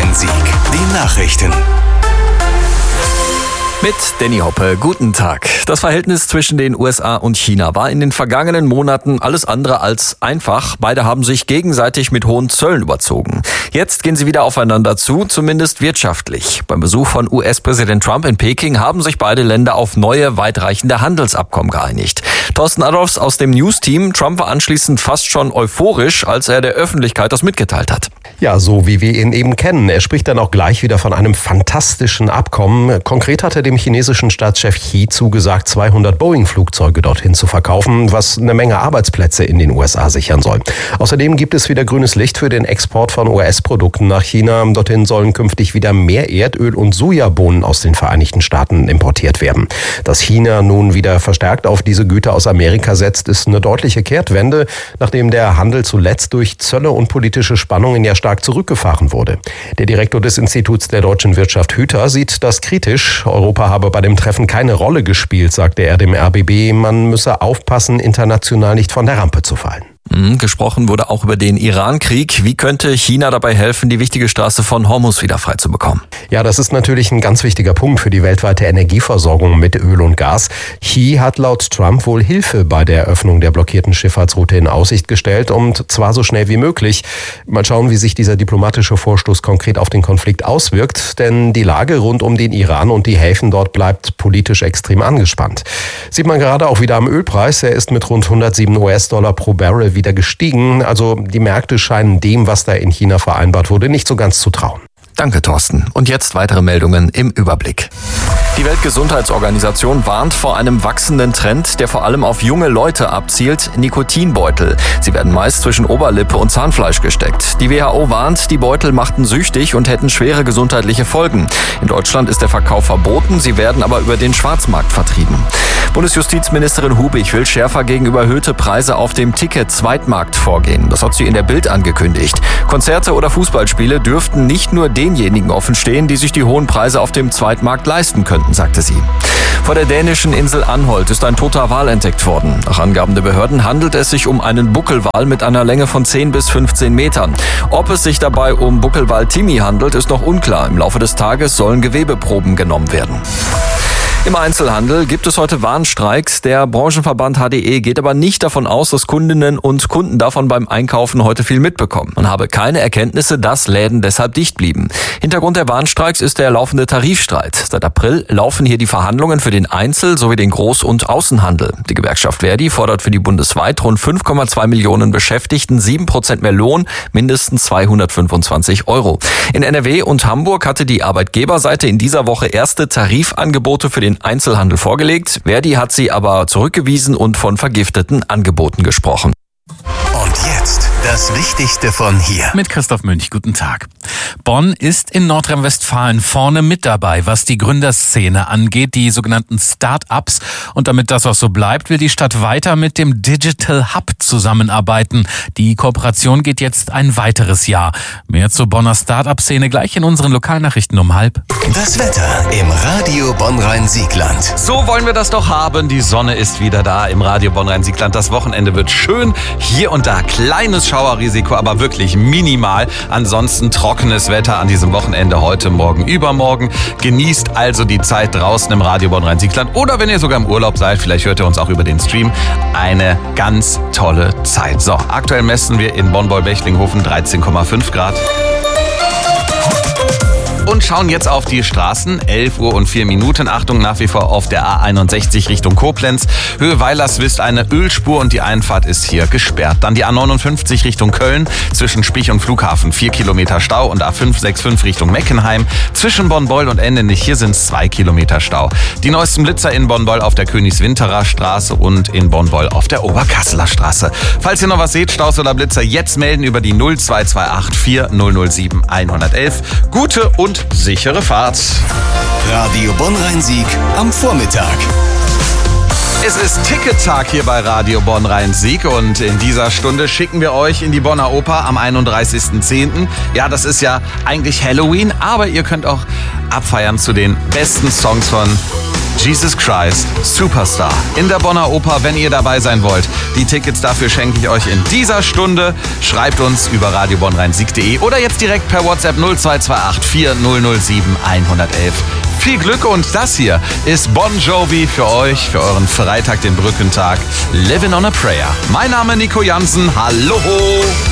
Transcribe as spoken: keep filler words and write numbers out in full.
Rhein-Sieg. Die Nachrichten. Mit Danny Hoppe, guten Tag. Das Verhältnis zwischen den U S A und China war in den vergangenen Monaten alles andere als einfach. Beide haben sich gegenseitig mit hohen Zöllen überzogen. Jetzt gehen sie wieder aufeinander zu, zumindest wirtschaftlich. Beim Besuch von U S-Präsident Trump in Peking haben sich beide Länder auf neue, weitreichende Handelsabkommen geeinigt. Thorsten Adolfs aus dem News-Team. Trump war anschließend fast schon euphorisch, als er der Öffentlichkeit das mitgeteilt hat. Ja, so wie wir ihn eben kennen. Er spricht dann auch gleich wieder von einem fantastischen Abkommen. Konkret hat er dem chinesischen Staatschef Xi zugesagt, zweihundert Boeing-Flugzeuge dorthin zu verkaufen, was eine Menge Arbeitsplätze in den U S A sichern soll. Außerdem gibt es wieder grünes Licht für den Export von U S-Produkten nach China. Dorthin sollen künftig wieder mehr Erdöl und Sojabohnen aus den Vereinigten Staaten importiert werden. Dass China nun wieder verstärkt auf diese Güter aus Amerika setzt, ist eine deutliche Kehrtwende, nachdem der Handel zuletzt durch Zölle und politische Spannungen ja stark zurückgefahren wurde. Der Direktor des Instituts der deutschen Wirtschaft, Hüter, sieht das kritisch. Europa habe bei dem Treffen keine Rolle gespielt, sagte er dem R B B. Man müsse aufpassen, international nicht von der Rampe zu fallen. Gesprochen wurde auch über den Iran-Krieg. Wie könnte China dabei helfen, die wichtige Straße von Hormuz wieder frei zu bekommen? Ja, das ist natürlich ein ganz wichtiger Punkt für die weltweite Energieversorgung mit Öl und Gas. Xi hat laut Trump wohl Hilfe bei der Eröffnung der blockierten Schifffahrtsroute in Aussicht gestellt, und zwar so schnell wie möglich. Mal schauen, wie sich dieser diplomatische Vorstoß konkret auf den Konflikt auswirkt, denn die Lage rund um den Iran und die Häfen dort bleibt politisch extrem angespannt. Sieht man gerade auch wieder am Ölpreis. Er ist mit rund hundertsieben US-Dollar pro Barrel wieder gestiegen. Also die Märkte scheinen dem, was da in China vereinbart wurde, nicht so ganz zu trauen. Danke, Thorsten. Und jetzt weitere Meldungen im Überblick. Die Weltgesundheitsorganisation warnt vor einem wachsenden Trend, der vor allem auf junge Leute abzielt: Nikotinbeutel. Sie werden meist zwischen Oberlippe und Zahnfleisch gesteckt. Die W H O warnt, die Beutel machten süchtig und hätten schwere gesundheitliche Folgen. In Deutschland ist der Verkauf verboten, sie werden aber über den Schwarzmarkt vertrieben. Bundesjustizministerin Hubig will schärfer gegen überhöhte Preise auf dem Ticket-Zweitmarkt vorgehen. Das hat sie in der Bild angekündigt. Konzerte oder Fußballspiele dürften nicht nur denjenigen offenstehen, die sich die hohen Preise auf dem Zweitmarkt leisten könnten, sagte sie. Vor der dänischen Insel Anholt ist ein toter Wal entdeckt worden. Nach Angaben der Behörden handelt es sich um einen Buckelwal mit einer Länge von zehn bis fünfzehn Metern. Ob es sich dabei um Buckelwal Timmy handelt, ist noch unklar. Im Laufe des Tages sollen Gewebeproben genommen werden. Im Einzelhandel gibt es heute Warnstreiks. Der Branchenverband H D E geht aber nicht davon aus, dass Kundinnen und Kunden davon beim Einkaufen heute viel mitbekommen. Man habe keine Erkenntnisse, dass Läden deshalb dicht blieben. Hintergrund der Warnstreiks ist der laufende Tarifstreit. Seit April laufen hier die Verhandlungen für den Einzel- sowie den Groß- und Außenhandel. Die Gewerkschaft Verdi fordert für die bundesweit rund fünf Komma zwei Millionen Beschäftigten sieben Prozent mehr Lohn, mindestens zweihundertfünfundzwanzig Euro. In N R W und Hamburg hatte die Arbeitgeberseite in dieser Woche erste Tarifangebote für den Einzelhandel vorgelegt. Verdi hat sie aber zurückgewiesen und von vergifteten Angeboten gesprochen. Und jetzt das Wichtigste von hier. Mit Christoph Münch, guten Tag. Bonn ist in Nordrhein-Westfalen vorne mit dabei, was die Gründerszene angeht, die sogenannten Start-ups. Und damit das auch so bleibt, will die Stadt weiter mit dem Digital Hub zusammenarbeiten. Die Kooperation geht jetzt ein weiteres Jahr. Mehr zur Bonner Start-up-Szene gleich in unseren Lokalnachrichten um halb. Das Wetter im Radio Bonn-Rhein-Siegland. So wollen wir das doch haben. Die Sonne ist wieder da im Radio Bonn-Rhein-Siegland. Das Wochenende wird schön. Hier und da kleines Schauerrisiko, aber wirklich minimal. Ansonsten trockenes Wetter an diesem Wochenende, heute, morgen, übermorgen. Genießt also die Zeit draußen im Radio Bonn-Rhein-Siegland. Oder wenn ihr sogar im Urlaub seid, vielleicht hört ihr uns auch über den Stream, eine ganz tolle Zeit. So, aktuell messen wir in Bonn-Beul-Bechlinghofen dreizehn Komma fünf Grad. Und schauen jetzt auf die Straßen. elf Uhr und vier Minuten. Achtung, nach wie vor auf der A einundsechzig Richtung Koblenz. Höhe Weilerswist eine Ölspur und die Einfahrt ist hier gesperrt. Dann die A neunundfünfzig Richtung Köln. Zwischen Spich und Flughafen vier Kilometer Stau. Und A fünf sechs fünf Richtung Meckenheim. Zwischen Bonn-Beul und Endenich, hier sind es zwei Kilometer Stau. Die neuesten Blitzer in Bonn-Beul auf der Königswinterer Straße und in Bonn-Beul auf der Oberkasseler Straße. Falls ihr noch was seht, Staus oder Blitzer, jetzt melden über die null zwei zwei acht vier null null sieben eins eins eins. Gute und sichere Fahrt. Radio Bonn-Rhein-Sieg am Vormittag. Es ist Tickettag hier bei Radio Bonn-Rhein-Sieg und in dieser Stunde schicken wir euch in die Bonner Oper am einunddreißigsten zehnten Ja, das ist ja eigentlich Halloween, aber ihr könnt auch abfeiern zu den besten Songs von Jesus Christ Superstar in der Bonner Oper, wenn ihr dabei sein wollt. Die Tickets dafür schenke ich euch in dieser Stunde. Schreibt uns über radio bonn rhein sieg punkt de oder jetzt direkt per WhatsApp null zwei zwei acht vier null null sieben eins eins eins. Viel Glück und das hier ist Bon Jovi für euch, für euren Freitag, den Brückentag. Living on a Prayer. Mein Name Nico Jansen. Hallo!